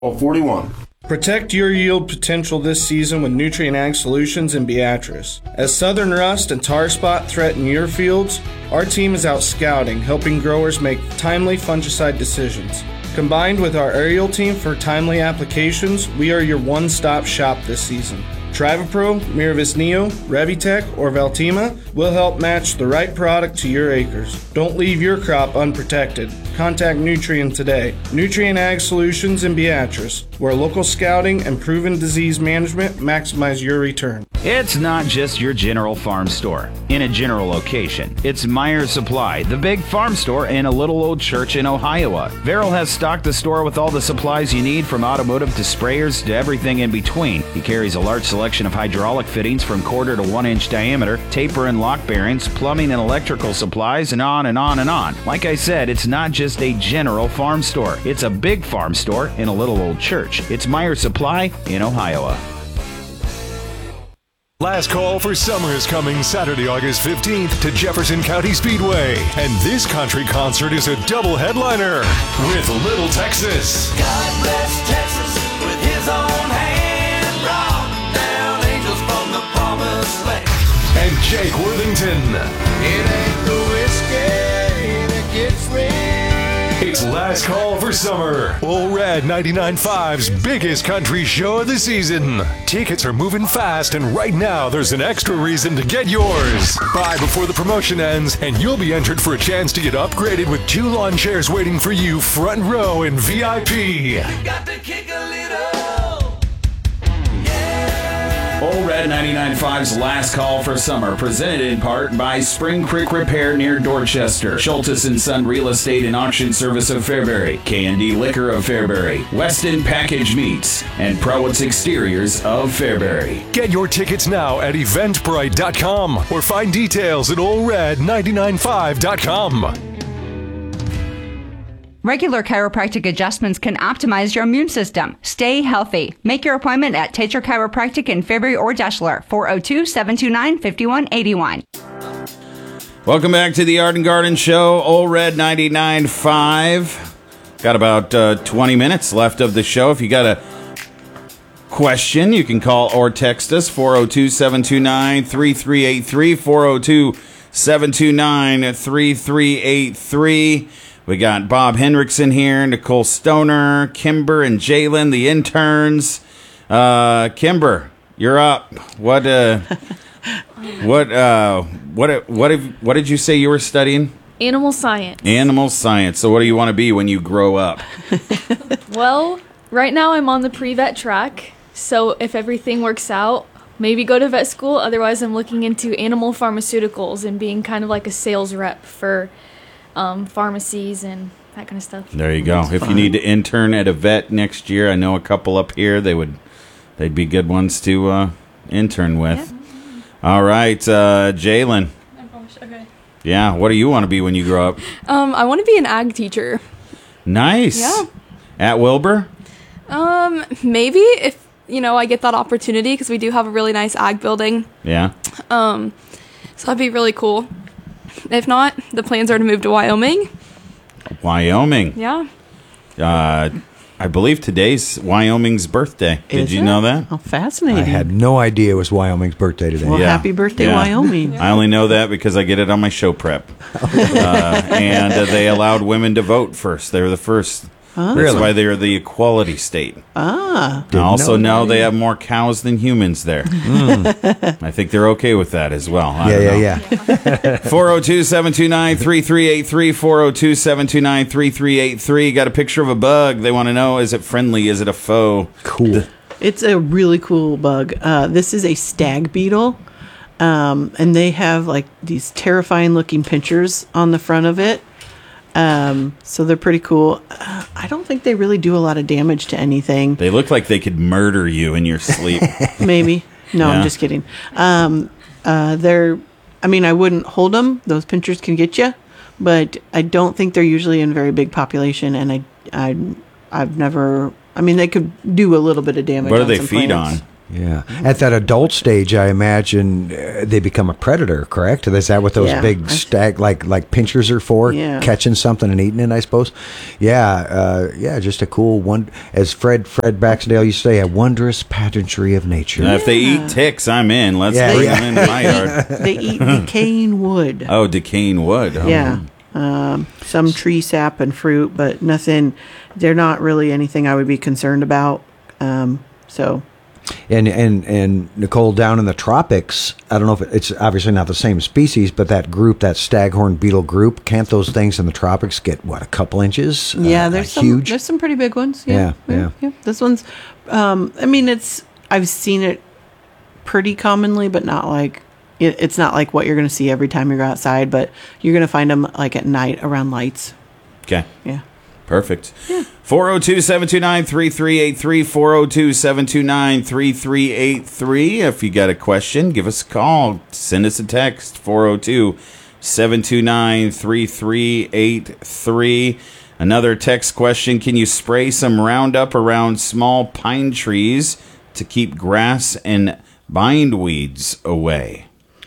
41. Protect your yield potential this season with Nutrien Ag Solutions in Beatrice. As southern rust and tar spot threaten your fields, our team is out scouting, helping growers make timely fungicide decisions. Combined with our aerial team for timely applications, we are your one-stop shop this season. Trivapro, Miravis Neo, Revitec, or Veltima will help match the right product to your acres. Don't leave your crop unprotected. Contact Nutrien today. Nutrien Ag Solutions in Beatrice, where local scouting and proven disease management maximize your return. It's not just your general farm store in a general location. It's Meyer Supply, the big farm store in a little old church in Ohio. Verrill has stocked the store with all the supplies you need, from automotive to sprayers to everything in between. He carries a large selection of hydraulic fittings from 1/4 to 1 inch diameter, taper and lock bearings, plumbing and electrical supplies, and on and on and on. Like I said, it's not just a general farm store. It's a big farm store in a little old church. It's Meyer Supply in Ohio. Last Call for Summer is coming Saturday, August 15th to Jefferson County Speedway. And this country concert is a double headliner with Little Texas. God bless Texas with his own hand. Rock down angels from the promised land. And Jake Worthington. It ain't the whiskey that gets me. It's Last Call for Summer. Old Red 99.5's biggest country show of the season. Tickets are moving fast, and right now there's an extra reason to get yours. Buy before the promotion ends, and you'll be entered for a chance to get upgraded with 2 lawn chairs waiting for you front row in VIP. You got to kick a little. Old Red 99.5's Last Call for Summer, presented in part by Spring Creek Repair near Dorchester, Schultes & Son Real Estate and Auction Service of Fairbury, K&D Liquor of Fairbury, Weston Package Meats, and Prowitz Exteriors of Fairbury. Get your tickets now at eventbrite.com or find details at oldred995.com. Regular chiropractic adjustments can optimize your immune system. Stay healthy. Make your appointment at Tater Chiropractic in Fairbury or Deschler, 402-729-5181. Welcome back to the Art and Garden Show, Old Red 99.5. Got about 20 minutes left of the show. If you got a question, you can call or text us, 402-729-3383, 402-729-3383. We got Bob Hendrickson here, Nicole Stoner, Kimber and Jalen, the interns. Kimber, you're up. What did you say you were studying? Animal science. Animal science. So what do you want to be when you grow up? Well, right now I'm on the pre-vet track. So if everything works out, maybe go to vet school. Otherwise, I'm looking into animal pharmaceuticals and being kind of like a sales rep for pharmacies and that kind of stuff. There you go. If you need to intern at a vet next year, I know a couple up here. They'd be good ones to intern with. Yeah. All right, Jalen. Okay. Yeah, what do you want to be when you grow up? I want to be an ag teacher. Nice. Yeah. At Wilbur? Maybe if I get that opportunity, because we do have a really nice ag building. Yeah. So that'd be really cool. If not, the plans are to move to Wyoming. Wyoming. Yeah. I believe today's Wyoming's birthday. Did you know that? Oh, fascinating. I had no idea it was Wyoming's birthday today. Well, happy birthday, Wyoming. I only know that because I get it on my show prep. And they allowed women to vote first. They were the first. Oh. That's why they're the equality state. Ah. I also know they have more cows than humans there. I think they're okay with that as well. Yeah. 402-729-3383, 402-729-3383. Got a picture of a bug. They want to know, is it friendly? Is it a foe? Cool. It's a really cool bug. This is a stag beetle. And they have like these terrifying looking pinchers on the front of it. So they're pretty cool. I don't think they really do a lot of damage to anything. They look like they could murder you in your sleep. Maybe. No, I'm just kidding. I wouldn't hold them. Those pinchers can get you, but I don't think they're usually in very big population. And I've never, they could do a little bit of damage. What do on they some feed plants. on? Yeah. At that adult stage, I imagine they become a predator, correct? Is that what those Yeah. big stag, like pinchers are for? Yeah. Catching something and eating it, I suppose? Yeah, just a cool one. As Fred Baxendale used to say, a wondrous pageantry of nature. Now, if they eat ticks, I'm in. Let's Yeah, bring yeah. them into my yard. They eat decaying wood. Oh, decaying wood. Oh. Yeah. Some tree sap and fruit, but nothing. They're not really anything I would be concerned about. So. And Nicole, down in the tropics, I don't know if it's obviously not the same species, but that group, that staghorn beetle group, can't those things in the tropics get a couple inches? Yeah, there's huge. There's some pretty big ones. Yeah. This one's. I mean, I've seen it pretty commonly, but not like. It's not like what you're going to see every time you go outside, but you're going to find them like at night around lights. Okay. Yeah. Perfect. 402-729-3383, 402-729-3383. If you got a question, give us a call. Send us a text, 402-729-3383. Another text question, can you spray some Roundup around small pine trees to keep grass and bindweeds away?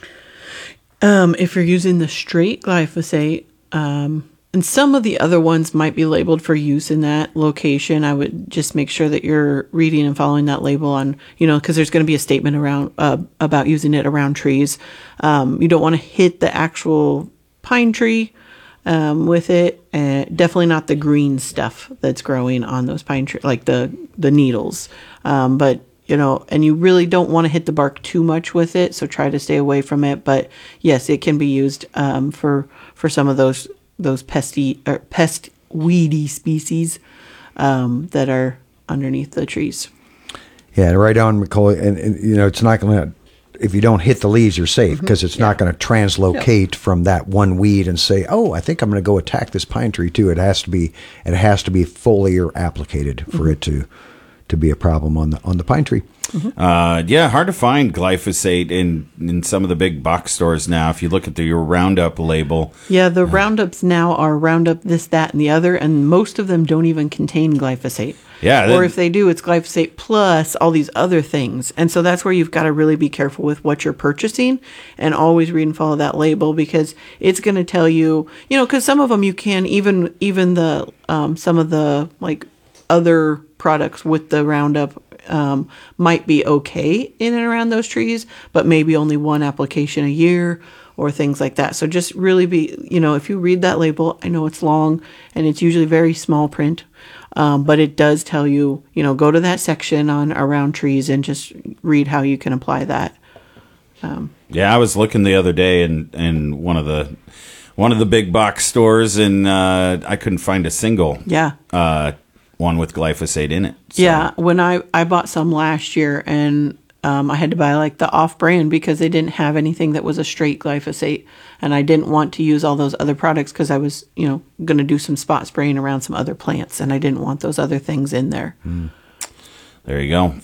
If you're using the straight glyphosate, and some of the other ones might be labeled for use in that location, I would just make sure that you're reading and following that label on, because there's going to be a statement around about using it around trees. You don't want to hit the actual pine tree with it. Definitely not the green stuff that's growing on those pine trees, like the needles. But and you really don't want to hit the bark too much with it, so try to stay away from it. But yes, it can be used for some of those pest weedy species that are underneath the trees. Yeah, right on, Nicole. And it's not going to. If you don't hit the leaves, you're safe because it's not going to translocate from that one weed and say, "Oh, I think I'm going to go attack this pine tree too." It has to be foliar applicated for it to be a problem on the pine tree. Hard to find glyphosate in some of the big box stores now. If you look at your Roundup label. Yeah, the Roundups now are Roundup this, that, and the other, and most of them don't even contain glyphosate. Yeah. Or if they do, it's glyphosate plus all these other things. And so that's where you've got to really be careful with what you're purchasing and always read and follow that label, because it's going to tell you, because some of them you can, even the some of the like other products with the Roundup might be okay in and around those trees, but maybe only one application a year or things like that. So just really be, if you read that label, I know it's long and it's usually very small print, but it does tell you, go to that section on around trees and just read how you can apply that. I was looking the other day in one of the big box stores, and I couldn't find a single one with glyphosate in it. So. Yeah, when I bought some last year, and I had to buy like the off-brand because they didn't have anything that was a straight glyphosate, and I didn't want to use all those other products because I was, going to do some spot spraying around some other plants, and I didn't want those other things in there. There you go.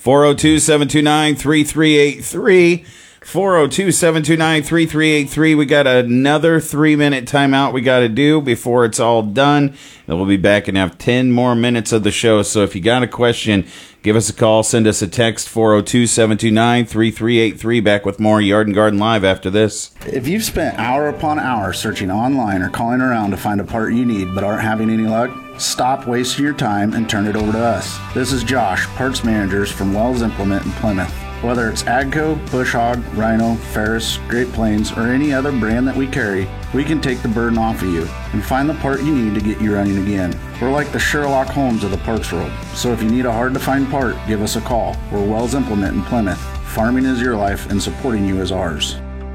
402-729-3383. 402-729-3383. We got another 3-minute timeout we got to do before it's all done. And we'll be back and have 10 more minutes of the show. So if you got a question, give us a call. Send us a text, 402-729-3383. Back with more Yard and Garden Live after this. If you've spent hour upon hour searching online or calling around to find a part you need but aren't having any luck, stop wasting your time and turn it over to us. This is Josh, parts managers from Wells Implement in Plymouth. Whether it's AGCO, Bush Hog, Rhino, Ferris, Great Plains, or any other brand that we carry, we can take the burden off of you and find the part you need to get you running again. We're like the Sherlock Holmes of the parts world, so if you need a hard-to-find part, give us a call. We're Wells Implement in Plymouth. Farming is your life, and supporting you is ours.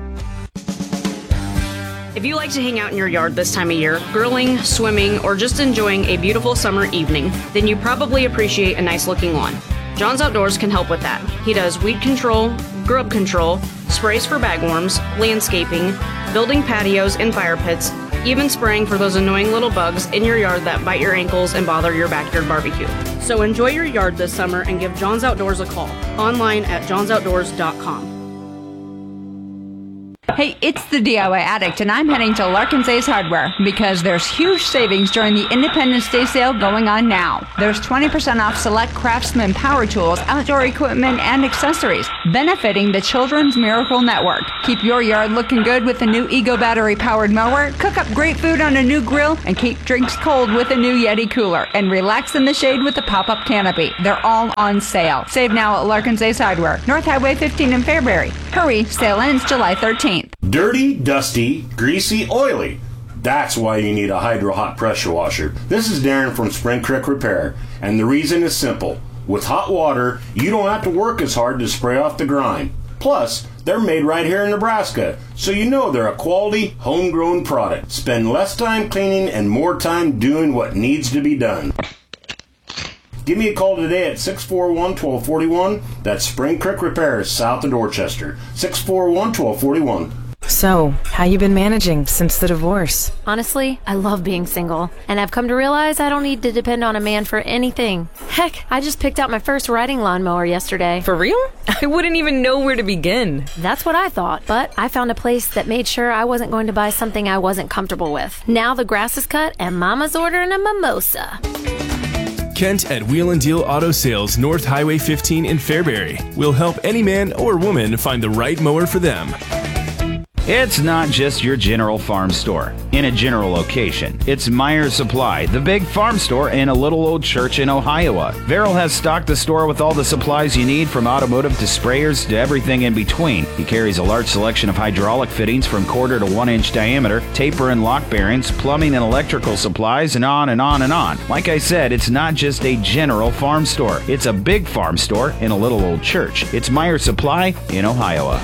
If you like to hang out in your yard this time of year, grilling, swimming, or just enjoying a beautiful summer evening, then you probably appreciate a nice-looking lawn. John's Outdoors can help with that. He does weed control, grub control, sprays for bagworms, landscaping, building patios and fire pits, even spraying for those annoying little bugs in your yard that bite your ankles and bother your backyard barbecue. So enjoy your yard this summer and give John's Outdoors a call. Online at johnsoutdoors.com. Hey, it's the DIY Addict, and I'm heading to Larkin's Ace Hardware because there's huge savings during the Independence Day sale going on now. There's 20% off select Craftsman power tools, outdoor equipment, and accessories, benefiting the Children's Miracle Network. Keep your yard looking good with a new Ego battery-powered mower, cook up great food on a new grill, and keep drinks cold with a new Yeti cooler, and relax in the shade with a pop-up canopy. They're all on sale. Save now at Larkin's Ace Hardware, North Highway 15 in Fairbury. Hurry, sale ends July 13th. Dirty, dusty, greasy, oily. That's why you need a Hydro Hot pressure washer. This is Darren from Spring Creek Repair, and the reason is simple. With hot water, you don't have to work as hard to spray off the grime. Plus, they're made right here in Nebraska, so you know they're a quality, homegrown product. Spend less time cleaning and more time doing what needs to be done. Give me a call today at 641-1241. That's Spring Creek Repairs, south of Dorchester. 641-1241. So, how you been managing since the divorce? Honestly, I love being single, and I've come to realize I don't need to depend on a man for anything. Heck, I just picked out my first riding lawnmower yesterday. For real? I wouldn't even know where to begin. That's what I thought, but I found a place that made sure I wasn't going to buy something I wasn't comfortable with. Now the grass is cut, and Mama's ordering a mimosa. Kent at Wheel and Deal Auto Sales, North Highway 15 in Fairbury, will help any man or woman find the right mower for them. It's not just your general farm store in a general location. It's Meyer Supply, the big farm store in a little old church in Ohio. Verrill has stocked the store with all the supplies you need, from automotive to sprayers to everything in between. He carries a large selection of hydraulic fittings from quarter to 1 inch diameter, taper and lock bearings, plumbing and electrical supplies, and on and on and on. Like I said, it's not just a general farm store. It's a big farm store in a little old church. It's Meyer Supply in Ohio.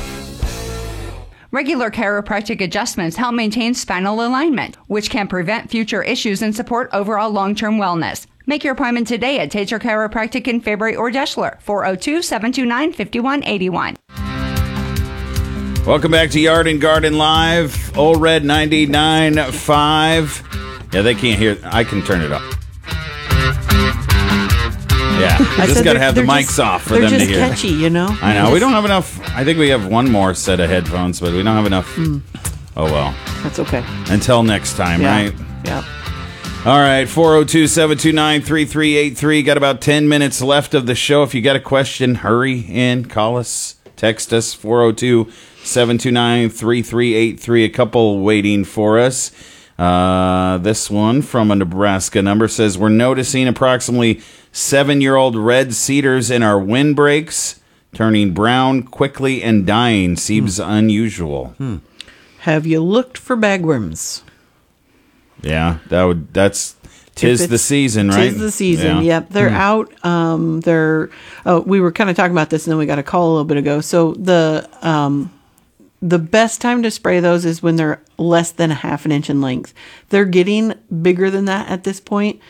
Regular chiropractic adjustments help maintain spinal alignment, which can prevent future issues and support overall long-term wellness. Make your appointment today at Tater Chiropractic in Fairbury or Deschler, 402-729-5181. Welcome back to Yard and Garden Live, Old Red 99.5. Yeah, they can't hear. I can turn it up. Yeah, just got to have the mics off for them to hear. They're just catchy, you know? I know. We don't have enough. I think we have one more set of headphones, but we don't have enough. Oh, well. That's okay. Until next time, right? Yeah. All right, 402-729-3383. Got about 10 minutes left of the show. If you got a question, hurry in. Call us. Text us, 402-729-3383. A couple waiting for us. This one from a Nebraska number says, we're noticing approximately 7-year-old red cedars in our windbreaks turning brown quickly and dying. Seems unusual. Have you looked for bagworms? Yeah, that's tis the season, right? Tis the season. Yep, they're out. We were kind of talking about this, and then we got a call a little bit ago. So the best time to spray those is when they're less than a half an inch in length. They're getting bigger than that at this point.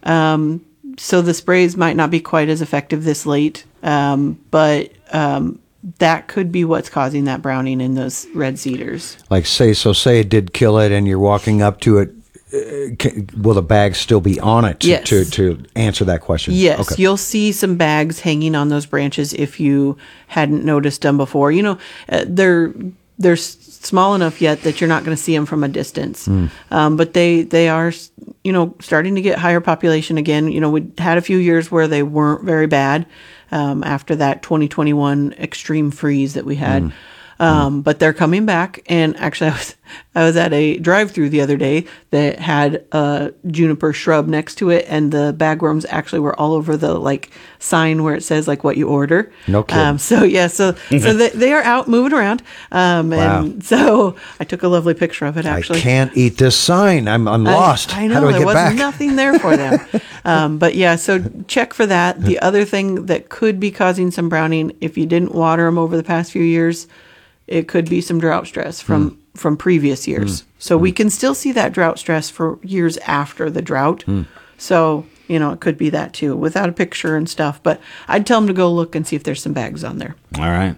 So the sprays might not be quite as effective this late, but that could be what's causing that browning in those red cedars. Like say it did kill it, and you're walking up to it. Will the bags still be on it Yes. to answer that question? Yes, Okay. You'll see some bags hanging on those branches if you hadn't noticed them before. You know, they're small enough yet that you're not going to see them from a distance. But they are, starting to get higher population again. You know, we had a few years where they weren't very bad after that 2021 extreme freeze that we had. But they're coming back. And actually, I was at a drive-through the other day that had a juniper shrub next to it, and the bagworms actually were all over the sign where it says what you order. No kidding. So they are out moving around. And so I took a lovely picture of it. Actually, I can't eat this sign. I'm lost. I know. How do I there get was back? nothing there for them. But yeah, so check for that. The other thing that could be causing some browning, if you didn't water them over the past few years, it could be some drought stress from previous years. So we can still see that drought stress for years after the drought. So, it could be that too, without a picture and stuff. But I'd tell them to go look and see if there's some bags on there. All right.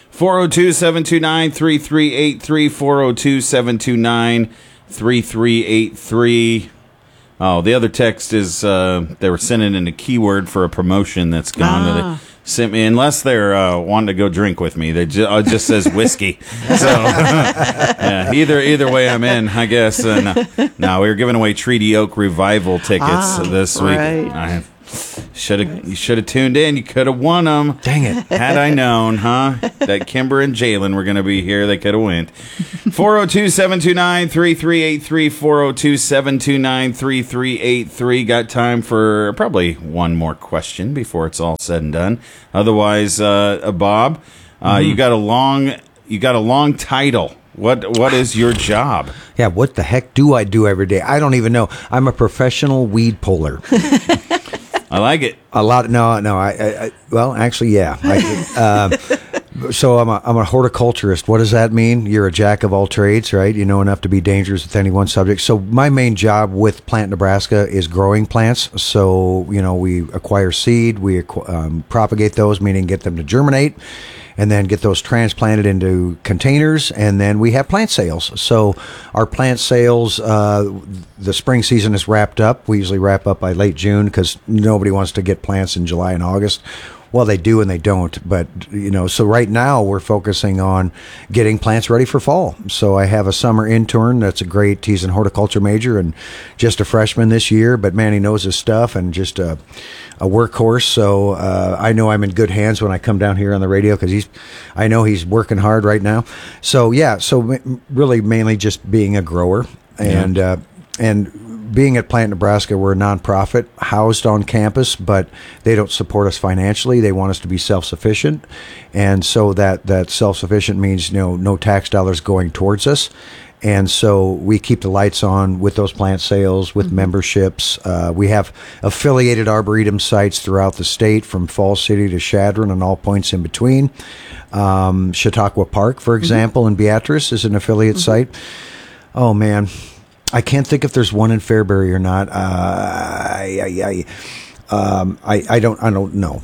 402-729-3383, 402-729-3383. Oh, the other text is they were sending in a keyword for a promotion that's gone. sent me, unless they're wanting to go drink with me. They it just says whiskey. So yeah, either way, I'm in, I guess. No, we were giving away Treaty Oak Revival tickets this week. Right. You should have tuned in. You could have won them. Dang it. Had I known, that Kimber and Jalen were going to be here, they could have went. 402-729-3383, 402-729-3383. Got time for probably one more question before it's all said and done. Otherwise, Bob, you got a long title. What is your job? Yeah, what the heck do I do every day? I don't even know. I'm a professional weed puller. I like it. A lot. No. Well, actually, yeah. So I'm a horticulturist. What does that mean? You're a jack of all trades, right? You know enough to be dangerous with any one subject. So my main job with Plant Nebraska is growing plants. So, we acquire seed, we propagate those, meaning get them to germinate, and then get those transplanted into containers, and then we have plant sales. So our plant sales, the spring season is wrapped up. We usually wrap up by late June because nobody wants to get plants in July and August. Well, they do and they don't. But, so right now we're focusing on getting plants ready for fall. So I have a summer intern that's a great, he's an horticulture major and just a freshman this year, but man, he knows his stuff and just a workhorse. So I know I'm in good hands when I come down here on the radio because I know he's working hard right now. So, yeah, really mainly just being a grower and being at Plant Nebraska, we're a nonprofit housed on campus, but they don't support us financially. They want us to be self-sufficient. And so that self-sufficient means, no tax dollars going towards us. And so we keep the lights on with those plant sales, with memberships. We have affiliated Arboretum sites throughout the state, from Falls City to Chadron and all points in between. Chautauqua Park, for example, in Beatrice is an affiliate site. Oh, man. I can't think if there's one in Fairbury or not. I don't know.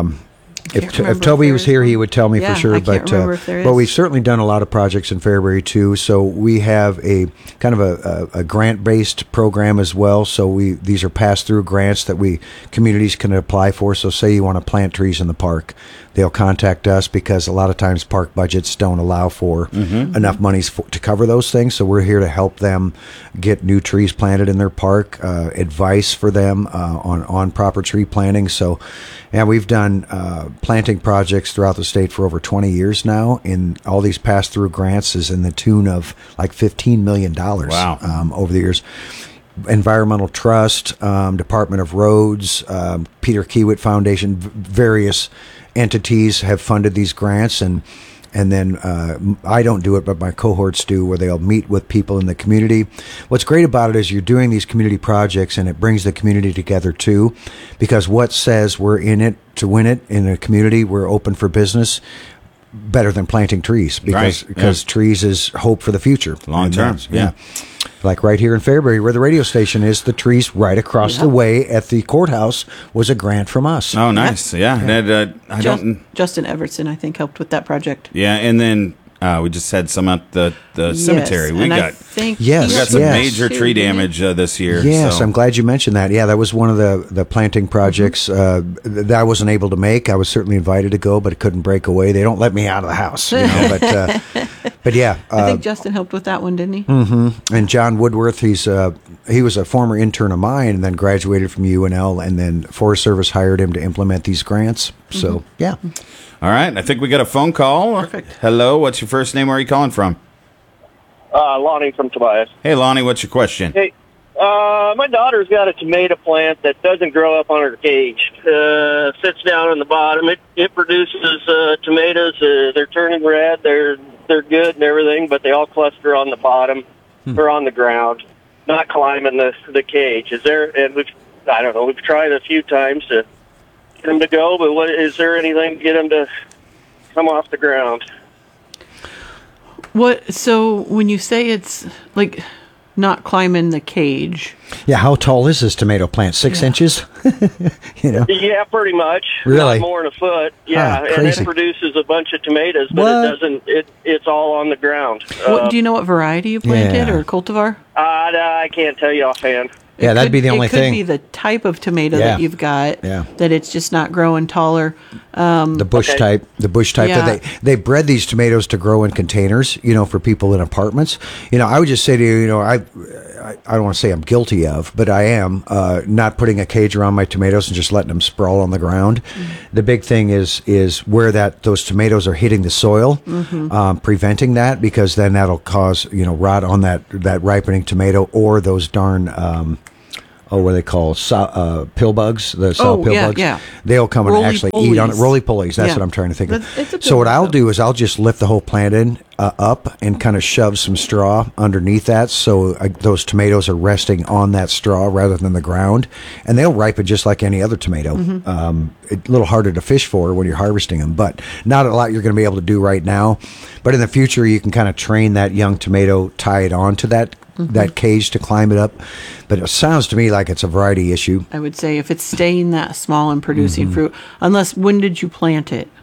If Toby was here, he would tell me for sure. But we've certainly done a lot of projects in Fairbury too. So we have a kind of a grant-based program as well. So these are pass-through grants that communities can apply for. So say you want to plant trees in the park, they'll contact us because a lot of times park budgets don't allow for enough monies to cover those things. So we're here to help them get new trees planted in their park, advice for them on proper tree planting. So, yeah, we've done planting projects throughout the state for over 20 years now. In all these pass-through grants is in the tune of like $15 million over the years. Environmental Trust, Department of Roads, Peter Kiewit Foundation, various entities have funded these grants, and then I don't do it, but my cohorts do, where they'll meet with people in the community. What's great about it is you're doing these community projects, and it brings the community together too, because what says we're in it to win it in a community, we're open for business, better than planting trees, because trees is hope for the future. Long term, yeah. Like right here in Fairbury, where the radio station is, the trees right across the way at the courthouse was a grant from us. Oh, nice. Yeah. Justin Evertson, I think, helped with that project. Yeah, and then we just had some at the cemetery. We got some major tree damage this year. Yes, so. I'm glad you mentioned that. Yeah, that was one of the planting projects that I wasn't able to make. I was certainly invited to go, but it couldn't break away. They don't let me out of the house, But yeah, I think Justin helped with that one, didn't he? Mm-hmm. And John Woodworth, he was a former intern of mine, and then graduated from UNL, and then Forest Service hired him to implement these grants. So yeah. All right, I think we got a phone call. Perfect. Hello, what's your first name? Where are you calling from? Lonnie from Tobias. Hey, Lonnie, what's your question? Hey, my daughter's got a tomato plant that doesn't grow up on her cage. Sits down on the bottom. It produces tomatoes. They're turning red. They're good and everything, but they all cluster on the bottom or on the ground, not climbing the cage. Is there? And we've tried a few times to get them to go, but is there anything to get them to come off the ground? So when you say it's like not climbing the cage. Yeah, how tall is this tomato plant? 6 inches? Yeah, pretty much. Really? Not more than a foot. Yeah, and it produces a bunch of tomatoes, but it doesn't. It's all on the ground. Do you know what variety you planted or cultivar? I can't tell you offhand. Yeah, that'd be the only It could thing. be the type of tomato Yeah. that you've got. Yeah. That it's just not growing taller. The bush type. Yeah. That they bred these tomatoes to grow in containers, for people in apartments. I would just say to you, I don't want to say I'm guilty of, but I am not putting a cage around my tomatoes and just letting them sprawl on the ground. The big thing is where those tomatoes are hitting the soil, preventing that, because then that'll cause rot on that ripening tomato, or those darn what are they called? Pill bugs, the sow pill bugs. Yeah. They'll come and actually eat on it. Roly-polies, that's Yeah. what I'm trying to think of. It's a So what pill I'll bug. do is I'll just lift the whole plant in up and kind of shove some straw underneath that, so those tomatoes are resting on that straw rather than the ground, and they'll ripen just like any other tomato. It's a little harder to fish for when you're harvesting them, but not a lot you're going to be able to do right now. But in the future, you can kind of train that young tomato, tie it onto that cage to climb it up. But it sounds to me like it's a variety issue. I would say if it's staying that small and producing fruit, unless, when did you plant it?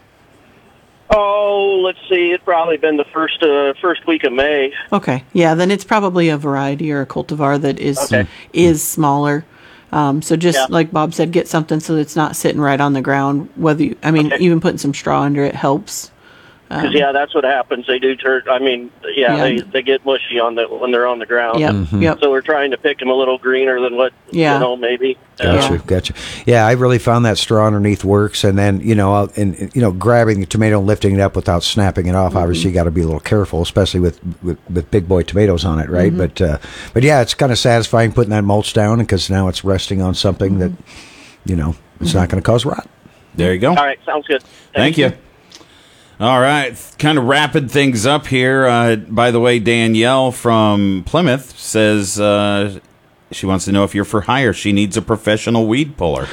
Oh, let's see. It's probably been the first week of May. Okay, yeah, then it's probably a variety or a cultivar that is smaller. So just like Bob said, get something so that it's not sitting right on the ground. Even putting some straw under it helps. Because that's what happens. They do turn. They get mushy when they're on the ground. Yep. So we're trying to pick them a little greener than what maybe. Gotcha. Yeah, I really found that straw underneath works, and then grabbing the tomato and lifting it up without snapping it off. Obviously, you got to be a little careful, especially with big boy tomatoes on it, right? But yeah, it's kind of satisfying putting that mulch down, because now it's resting on something that it's not going to cause rot. There you go. All right, sounds good. Thank you. All right, kind of wrapping things up here. By the way, Danielle from Plymouth says she wants to know if you're for hire. She needs a professional weed puller.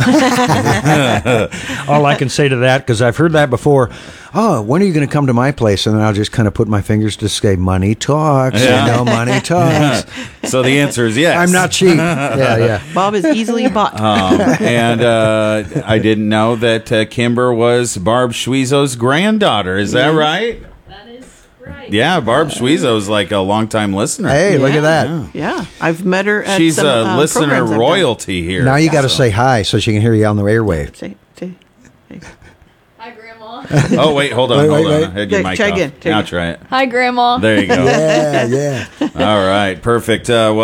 All I can say to that, because I've heard that before, when are you going to come to my place? And then I'll just kind of put my fingers to say, money talks. Yeah. Money talks. So the answer is yes. I'm not cheap. Yeah. Bob is easily bought. And I didn't know that Kimber was Barb Schweezo's granddaughter. Is that right? That is right. Yeah, Barb Schweezo's like a longtime listener. Hey, look at that. Yeah, I've met her at She's some, a listener programs I've done. royalty here. Now you got to say hi so she can hear you on the airwave. Say. Hi, Grandma. Oh, wait, hold on. Wait. I had your mic Try off. again. Now try it. Hi, Grandma. There you go. Yeah. All right, perfect.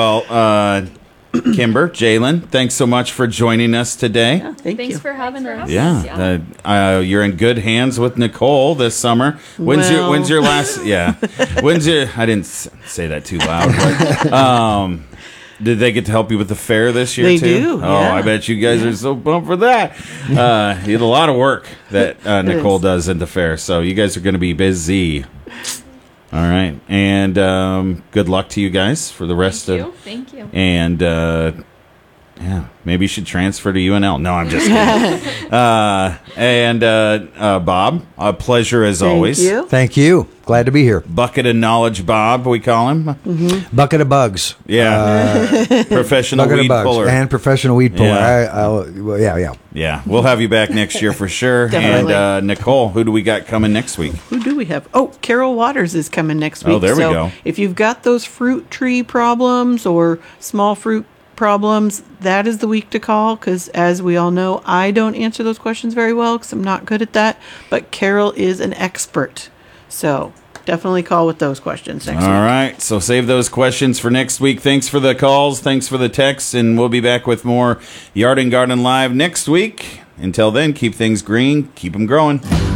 Kimber, Jalen, thanks so much for joining us today. Thanks for having us. Yeah, you're in good hands with Nicole this summer. When's your last? Yeah, I didn't say that too loud. But, did they get to help you with the fair this year They too? do, Oh, yeah. I bet you guys are so pumped for that. You had a lot of work that Nicole does in the fair, so you guys are going to be busy. All right, and good luck to you guys for the rest of. Thank you. And maybe you should transfer to UNL. No, I'm just kidding. Bob, a pleasure as always. Thank you. Glad to be here. Bucket of knowledge, Bob, we call him. Bucket of bugs. Yeah, professional Bucket weed of bugs puller and professional weed puller. Yeah. Yeah, we'll have you back next year for sure. Definitely. And Nicole, who do we got coming next week? Who do we have? Oh, Carol Waters is coming next week. Oh, there we So go. if you've got those fruit tree problems or small fruit problems, that is the week to call, because as we all know, I don't answer those questions very well because I'm not good at that. But Carol is an expert. So definitely call with those questions next week. All right, so save those questions for next week. Thanks for the calls. Thanks for the texts. And we'll be back with more Yard and Garden Live next week. Until then, keep things green. Keep them growing.